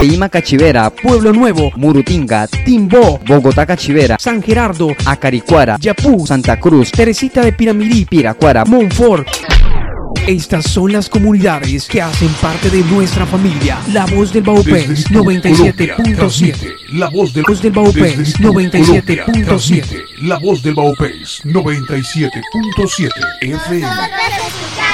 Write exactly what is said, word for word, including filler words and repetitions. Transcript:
Peima Cachivera, Pueblo Nuevo, Murutinga, Timbó, Bogotá Cachivera, San Gerardo, Acaricuara, Yapú, Santa Cruz, Teresita de Piramirí, Piracuara, Monfort. Estas son las comunidades que hacen parte de nuestra familia. La Voz del Baupés noventa y siete punto siete. La Voz del, Voz del Baupés noventa y siete punto siete. La Voz del Baupés noventa y siete punto siete F M.